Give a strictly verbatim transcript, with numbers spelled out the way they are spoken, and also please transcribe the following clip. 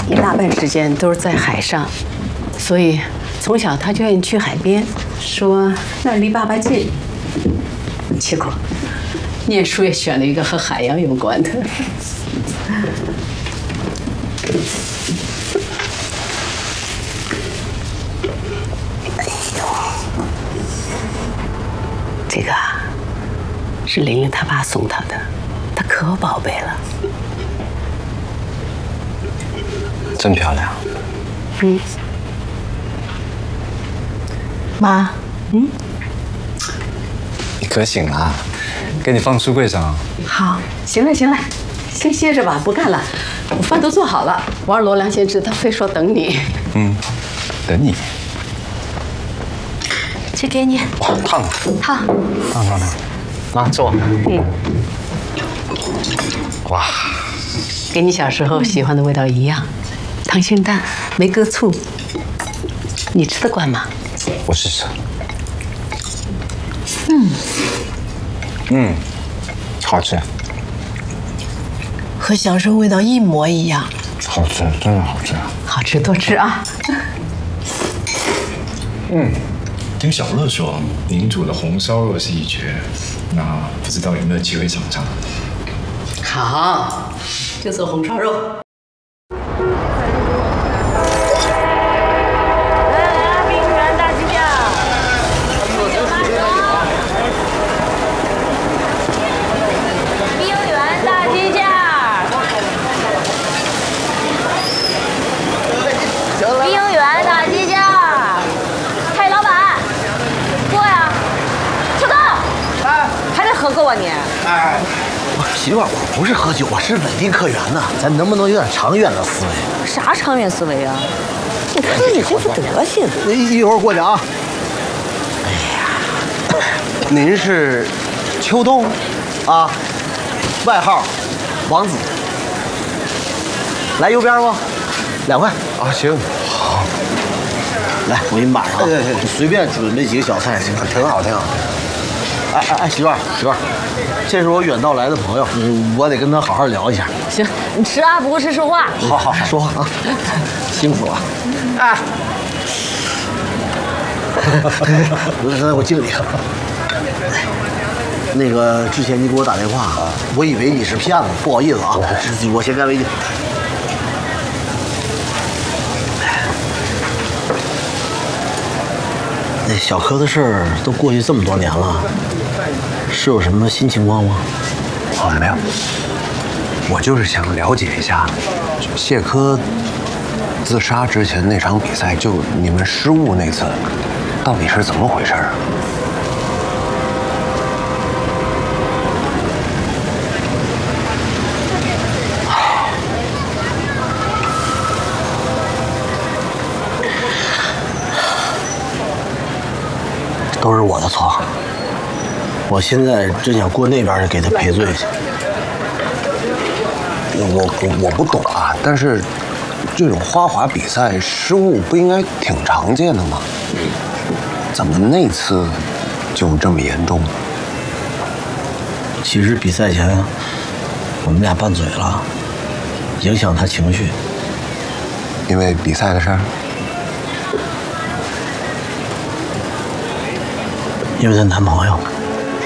一大半时间都是在海上，所以从小他就愿意去海边，说那儿离爸爸近。结果念书也选了一个和海洋有关的。哎呦，这个啊，是玲玲她爸送她的，她可宝贝了。 真漂亮。 嗯。妈，嗯， 你可醒了啊，给你放书柜上。 好，行了行了，先歇着吧，不干了。我饭都做好了，王二罗、梁贤志他非说等你。 嗯，等你。 这给你。 哇，烫啊！ 烫。 烫烫烫，拿坐。嗯。哇， 跟你小时候喜欢的味道一样，溏心蛋，没搁醋。你吃得惯吗？ 我试试。 嗯。 嗯，好吃。 和小时候味道一模一样。 好吃，真的好吃。 好吃，多吃啊。 嗯，听小乐说您煮的红烧肉是一绝，那不知道有没有机会尝尝？ 好，就做红烧肉。 喝够啊你！ 哎，媳妇儿，我不是喝酒，我是稳定客源呢。咱能不能有点长远的思维？ 啥长远思维啊？你看你这副德行！ 一一会儿过去啊。哎呀，您是秋冬啊，外号王子。来右边吗？两块啊，行，好。 来，我给你码上啊。对对对，随便准备几个小菜，行，挺好，挺好。哎哎哎，媳妇儿媳妇儿，这是我远道来的朋友，嗯，我得跟他好好聊一下。 行，你吃啊，不过是说话。 好好说话啊，辛苦了。哎，来来，我敬你。那个之前你给我打电话啊，我以为你是骗子，不好意思啊，我先干为敬。那小柯的事儿都过去这么多年了，是有什么新情况吗？ 哦，没有，我就是想了解一下，谢科自杀之前那场比赛，就你们失误那次，到底是怎么回事啊？ 都是我的错，我现在真想过那边去给他赔罪去。 我我我不懂啊，但是这种花滑比赛失误不应该挺常见的吗？怎么那次就这么严重？ 其实比赛前我们俩拌嘴了，影响他情绪。 因为比赛的事儿。 因为她男朋友。